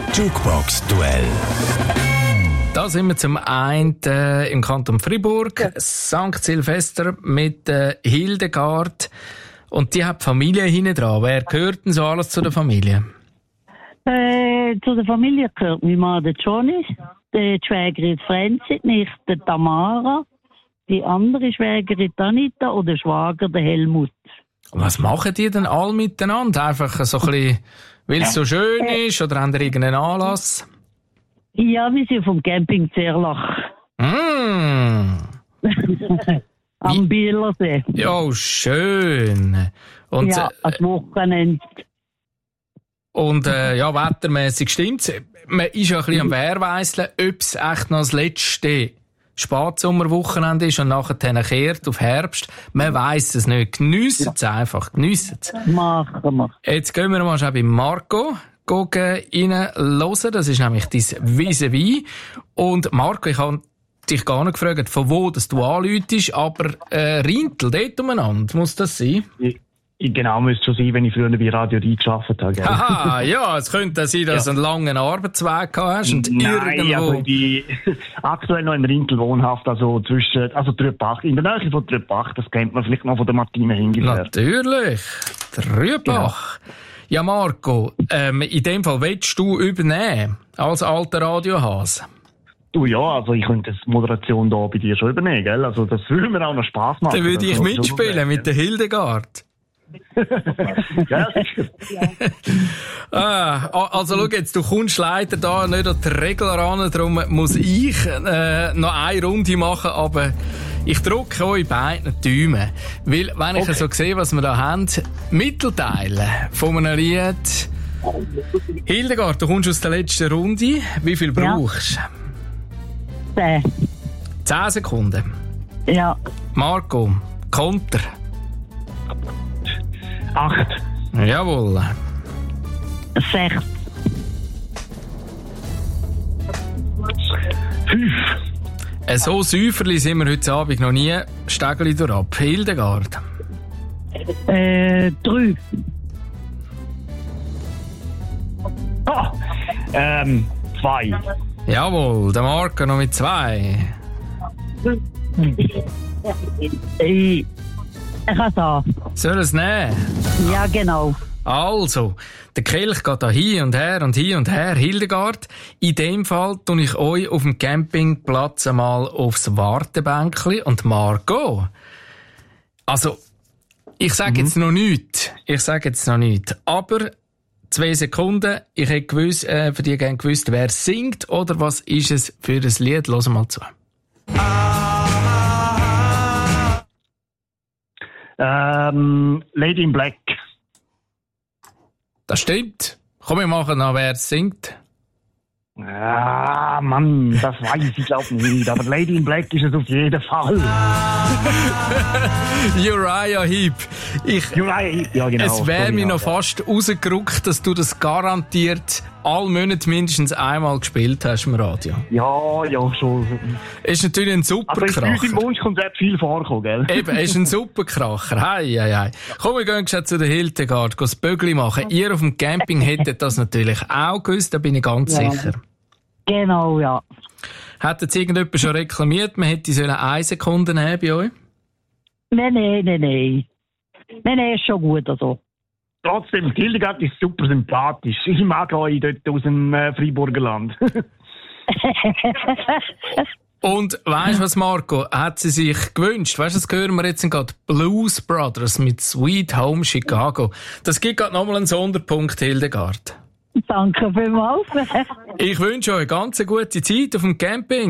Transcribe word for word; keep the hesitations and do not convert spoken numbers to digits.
Jukebox-Duell. Da sind wir zum einen äh, im Kanton Freiburg, ja. Sankt Silvester mit äh, Hildegard. Und die hat die Familie hinten dran. Wer gehört denn so alles zu der Familie? Äh, zu der Familie gehört mein Mann, der Johnny, die Schwägerin Franzi, nicht die Tamara, die andere Schwägerin Anita und der Schwager, der Helmut. Was machen die denn alle miteinander? Einfach so ein bisschen, weil es so schön ist, oder haben die irgendeinen Anlass? Ja, wir sind vom Camping Zerlach. Mm. Am Bielersee. Ja, schön. Und, ja, am Wochenende. Und äh, ja, wettermässig stimmt's. Man ist ja ein bisschen am Wehrweisseln, ob es echt noch das letzte Spatsommerwochenende ist und nachher kehrt auf Herbst. Man weiss es nicht. Geniessen es einfach. Geniessen es. Machen wir. Jetzt gehen wir mal schon bei Marco reinhören. Das ist nämlich dein Vis-à-vis. Und Marco, ich habe dich gar nicht gefragt, von wo dass du anläutest, aber äh, Rintel, dort umeinander, muss das sein? Ich, ich genau, müsste schon sein, wenn ich früher bei Radio drei gearbeitet habe. Gell? Aha, ja, es könnte sein, dass ja. du einen langen Arbeitsweg hast und Nein, irgendwo... also ich aktuell noch in Rintel wohnhaft, also zwischen, also Trübach, in der Nähe von Trübach, das kennt man vielleicht noch von der Martine Hingifer. Natürlich, Trübach. Genau. Ja, Marco, ähm, in dem Fall willst du übernehmen, als alter Radiohase? Du, ja, also ich könnte die Moderation da bei dir schon übernehmen, gell? Also das würde mir auch noch Spass machen. Dann würde ich also, mitspielen mit der Hildegard. Ja, sicher. ah, also schau jetzt, du kommst leider da nicht an die Regel ran, darum muss ich äh, noch eine Runde machen, aber ich drücke euch beiden die Daumen. Weil, wenn ich okay. so sehe, was wir da haben, Mittelteile von einem Lied. Hildegard, du kommst aus der letzten Runde. Wie viel brauchst du? Zehn. Zehn Sekunden? Ja. Marco, Konter. Acht. Jawohl. Sechs. Fünf. So säuferli sind wir heute Abend noch nie. Stegeli durch ab. Hildegard. Äh, drei. Oh, ähm, zwei. Jawohl, der Marco noch mit zwei. Ich, ich kann sagen. Soll es nehmen? Ja, genau. Also, der Kelch geht da hin und her und hin und her. Hildegard, in dem Fall tue ich euch auf dem Campingplatz einmal aufs Wartebänkli und Marco. Also, ich sage mhm. jetzt noch nichts. Ich sage jetzt noch nichts. Aber zwei Sekunden. Ich hätte gewusst, äh, für die gerne gewusst, wer singt oder was ist es für ein Lied. Hören wir mal zu. Ähm, Lady in Black. Das stimmt. Komm, wir machen noch, wer es singt. Ah, Mann, das weiß ich glaube nicht. Aber Lady in Black ist es auf jeden Fall. Uriah Heep. Ich, Uriah Heep, ja genau. Es wäre mir ja, noch ja. fast rausgerückt, dass du das garantiert alle Monate mindestens einmal gespielt hast im Radio. Ja, ja, schon. Ist natürlich ein super Aber Kracher. Also ist im Wunschkonzert viel vorgekommen, gell? Eben, ist ein super Kracher. Hei, hei, hei. Komm, wir gehen schon zu der Hildegard, gehen das Bögli machen. Ihr auf dem Camping hättet das natürlich auch gewusst, da bin ich ganz ja. sicher. Genau, ja. Hat jetzt irgendjemand schon reklamiert, man hätte sollen eine Sekunde nehmen bei euch? Nein, nein, nein, nein. Nein, nein, ist schon gut, also. Trotzdem, Hildegard ist super sympathisch. Ich mag euch dort aus dem äh, Freiburger Land. Und weisst du was, Marco? Hat sie sich gewünscht? Weisst du, das hören wir jetzt gerade. Blues Brothers mit Sweet Home Chicago. Das gibt gerade nochmal einen Sonderpunkt, Hildegard. Danke vielmals. Ich wünsche euch eine ganz gute Zeit auf dem Camping.